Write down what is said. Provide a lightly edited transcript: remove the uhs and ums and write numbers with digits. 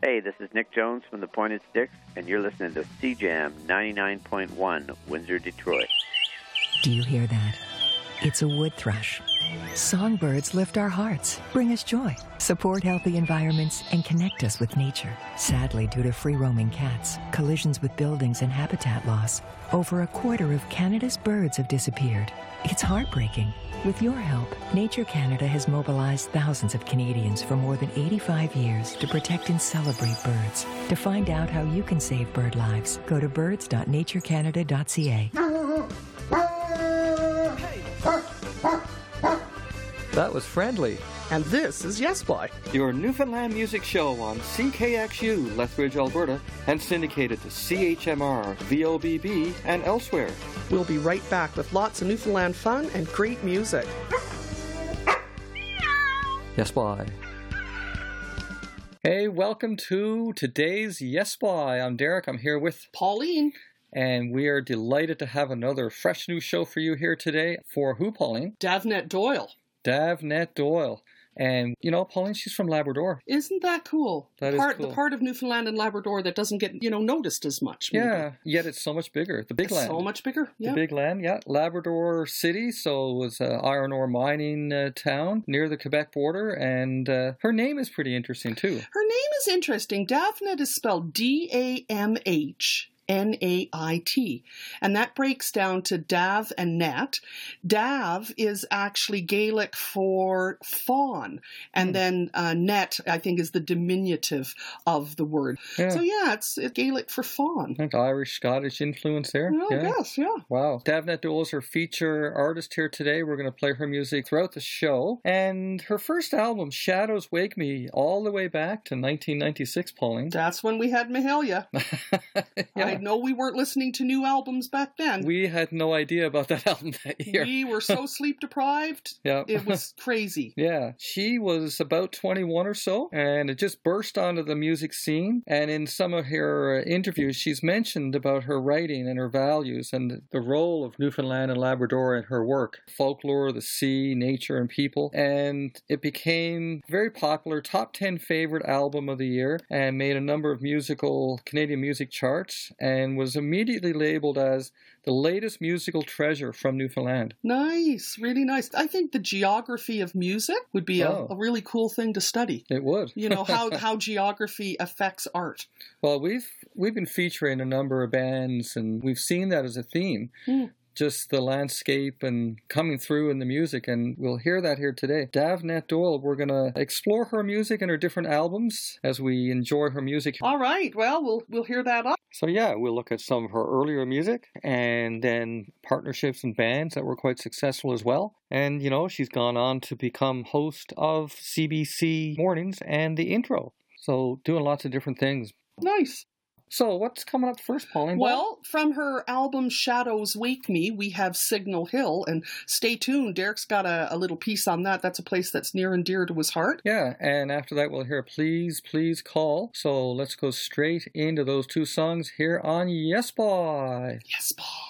Hey, this is Nick Jones from the Pointed Sticks, and you're listening to CJAM 99.1, Windsor, Detroit. Do you hear that? It's a wood thrush. Songbirds lift our hearts, bring us joy, support healthy environments, and connect us with nature. Sadly, due to free-roaming cats, collisions with buildings, and habitat loss, over a quarter of Canada's birds have disappeared. It's heartbreaking. With your help, Nature Canada has mobilized thousands of Canadians for more than 85 years to protect and celebrate birds. To find out how you can save bird lives, go to birds.naturecanada.ca. That was Friendly. And this is Yes Boy, Your Newfoundland music show on CKXU, Lethbridge, Alberta, and syndicated to CHMR, VOBB, and elsewhere. We'll be right back with lots of Newfoundland fun and great music. Yes, Boy. Hey, welcome to today's Yes Boy. I'm Derek. I'm here with Pauline. And we are delighted to have another fresh new show for you here today. For who, Pauline? Davnet Doyle. Davnet Doyle. And, you know, Pauline, she's from Labrador. Isn't that cool? That is cool. The part of Newfoundland and Labrador that doesn't get, noticed as much. Maybe. Yeah, yet it's so much bigger. The big land. So much bigger, yeah. The big land, yeah. Labrador City, so it was an iron ore mining town near the Quebec border. And her name is pretty interesting, too. Her name is interesting. Davnet is spelled D-A-M-H. N-A-I-T. And that breaks down to Dav and Net. Dav is actually Gaelic for fawn. And then Net, I think, is the diminutive of the word. Yeah. So, yeah, it's Gaelic for fawn. That's Irish, Scottish influence there. Well, yeah. Yes, yeah. Wow. Davnet Doyle is her feature artist here today. We're going to play her music throughout the show. And her first album, Shadows Wake Me, all the way back to 1996, Pauline. That's when we had Mahalia. Yeah. I know we weren't listening to new albums back then. We had no idea about that album that year. We were so sleep deprived. Yeah. It was crazy. Yeah. She was about 21 or so, and it just burst onto the music scene. And in some of her interviews, she's mentioned about her writing and her values and the role of Newfoundland and Labrador in her work. Folklore, the sea, nature, and people. And it became very popular, top 10 favorite album of the year, and made a number of Canadian music charts, and was immediately labeled as the latest musical treasure from Newfoundland. Nice, really nice. I think the geography of music would be a really cool thing to study. It would. How geography affects art. Well, we've been featuring a number of bands, and we've seen that as a theme. Just the landscape and coming through in the music, and we'll hear that here today. Davnet Doyle, we're going to explore her music and her different albums as we enjoy her music. All right, well, we'll hear that up. So yeah, we'll look at some of her earlier music and then partnerships and bands that were quite successful as well. And, she's gone on to become host of CBC Mornings and The Intro. So doing lots of different things. Nice. So what's coming up first, Pauline? Well, from her album Shadows Wake Me, we have Signal Hill. And stay tuned. Derek's got a little piece on that. That's a place that's near and dear to his heart. Yeah, and after that we'll hear Please, Please Call. So let's go straight into those two songs here on Yes Boy. Yes Boy.